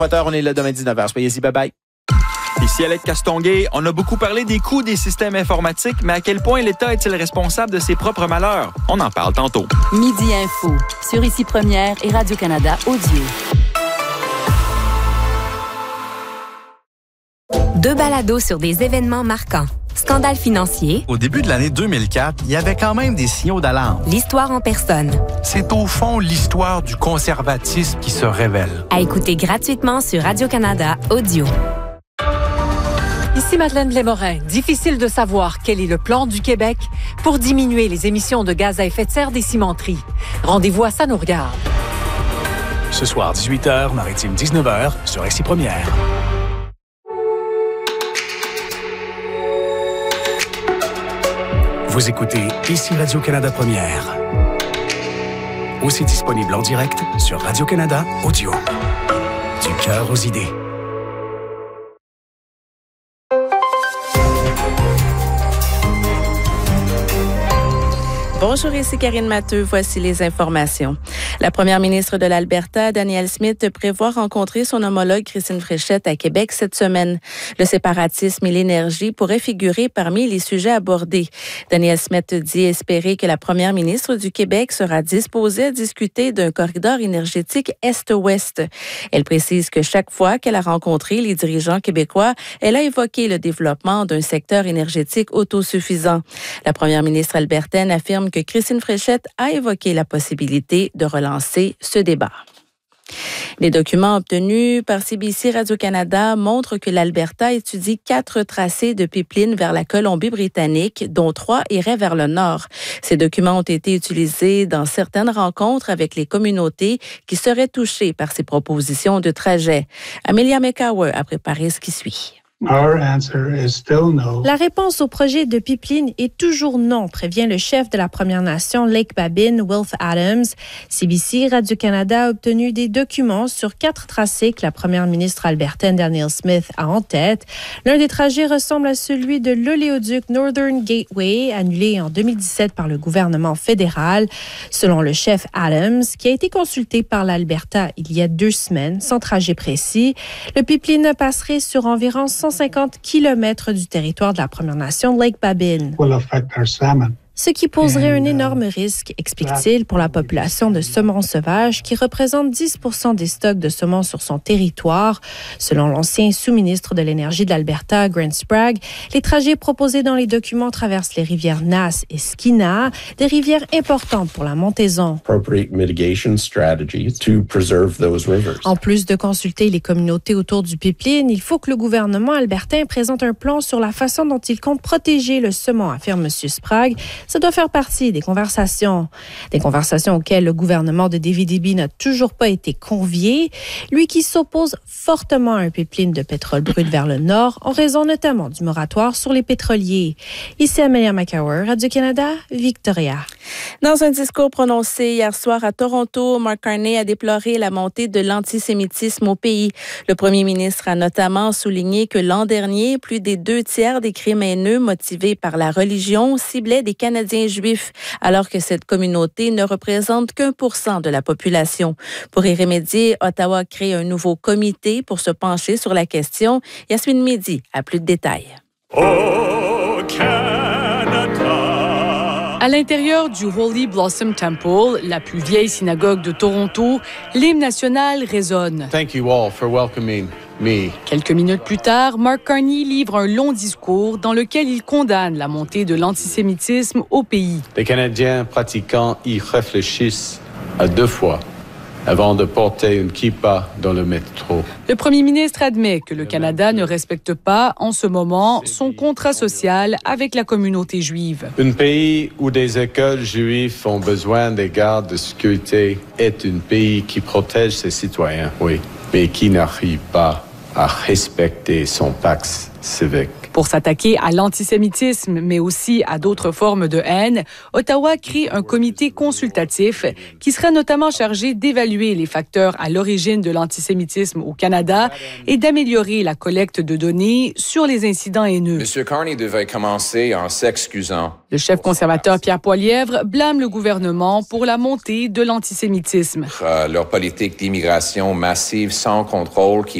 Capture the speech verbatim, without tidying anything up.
On est là demain dix-neuf heures. Soyez-y, bye-bye. Ici Alec Castonguay, on a beaucoup parlé des coûts des systèmes informatiques, mais à quel point l'État est-il responsable de ses propres malheurs? On en parle tantôt. Midi Info, sur Ici Première et Radio-Canada Audio. Deux balados sur des événements marquants. Scandale financier. Au début de l'année deux mille quatre, il y avait quand même des signaux d'alarme. L'histoire en personne. C'est au fond l'histoire du conservatisme qui se révèle. À écouter gratuitement sur Radio-Canada Audio. Ici Madeleine Blais-Morin. Difficile de savoir quel est le plan du Québec pour diminuer les émissions de gaz à effet de serre des cimenteries. Rendez-vous à Ça nous regarde. Ce soir, dix-huit heures, Maritime dix-neuf heures, sur Ici Première. Vous écoutez Ici Radio-Canada Première. Aussi disponible en direct sur Radio-Canada Audio. Du cœur aux idées. Bonjour, ici Karine Matteux. Voici les informations. La première ministre de l'Alberta, Danielle Smith, prévoit rencontrer son homologue Christine Fréchette à Québec cette semaine. Le séparatisme et l'énergie pourraient figurer parmi les sujets abordés. Danielle Smith dit espérer que la première ministre du Québec sera disposée à discuter d'un corridor énergétique Est-Ouest. Elle précise que chaque fois qu'elle a rencontré les dirigeants québécois, elle a évoqué le développement d'un secteur énergétique autosuffisant. La première ministre albertaine affirme que Christine Fréchette a évoqué la possibilité de relancer ce débat. Les documents obtenus par C B C Radio-Canada montrent que l'Alberta étudie quatre tracés de pipeline vers la Colombie-Britannique, dont trois iraient vers le nord. Ces documents ont été utilisés dans certaines rencontres avec les communautés qui seraient touchées par ces propositions de trajet. Amelia McCower a préparé ce qui suit. La réponse au projet de pipeline est toujours non, prévient le chef de la Première Nation Lake Babine, Wilf Adams. C B C Radio-Canada a obtenu des documents sur quatre tracés que la première ministre albertaine Danielle Smith a en tête. L'un des trajets ressemble à celui de l'oléoduc Northern Gateway, annulé en deux mille dix-sept par le gouvernement fédéral. Selon le chef Adams, qui a été consulté par l'Alberta il y a deux semaines, sans trajet précis, le pipeline passerait sur environ cent cinquante kilomètres du territoire de la Première Nation Lake Babine. Ce qui poserait un énorme risque, explique-t-il, pour la population de saumon sauvage qui représente dix pour cent des stocks de saumon sur son territoire. Selon l'ancien sous-ministre de l'Énergie de l'Alberta, Grant Sprague, les trajets proposés dans les documents traversent les rivières Nass et Skeena, des rivières importantes pour la montaison. En plus de consulter les communautés autour du pipeline, il faut que le gouvernement albertain présente un plan sur la façon dont il compte protéger le saumon, affirme M. Sprague. Ça doit faire partie des conversations. Des conversations auxquelles le gouvernement de David Eby n'a toujours pas été convié. Lui qui s'oppose fortement à un pipeline de pétrole brut vers le nord, en raison notamment du moratoire sur les pétroliers. Ici Amelia McCower, Radio-Canada, Victoria. Dans un discours prononcé hier soir à Toronto, Mark Carney a déploré la montée de l'antisémitisme au pays. Le premier ministre a notamment souligné que l'an dernier, plus des deux tiers des crimes haineux motivés par la religion ciblaient des Canadiens juifs, alors que cette communauté ne représente qu'un pour cent de la population. Pour y remédier, Ottawa crée un nouveau comité pour se pencher sur la question. Yasmine Mehdi a plus de détails. Oh, Canada. À l'intérieur du Holy Blossom Temple, la plus vieille synagogue de Toronto, l'hymne national résonne. Thank you all for welcoming me. Quelques minutes plus tard, Mark Carney livre un long discours dans lequel il condamne la montée de l'antisémitisme au pays. Les Canadiens pratiquants y réfléchissent à deux fois avant de porter une kippa dans le métro. Le premier ministre admet que le Canada ne respecte pas, en ce moment, son contrat social avec la communauté juive. Un pays où des écoles juives ont besoin des gardes de sécurité est un pays qui protège ses citoyens, oui, mais qui n'arrive pas à respecter son pacte civique. Pour s'attaquer à l'antisémitisme, mais aussi à d'autres formes de haine, Ottawa crée un comité consultatif qui sera notamment chargé d'évaluer les facteurs à l'origine de l'antisémitisme au Canada et d'améliorer la collecte de données sur les incidents haineux. M. Carney devait commencer en s'excusant. Le chef conservateur Pierre Poilievre blâme le gouvernement pour la montée de l'antisémitisme. Euh, leur politique d'immigration massive sans contrôle qui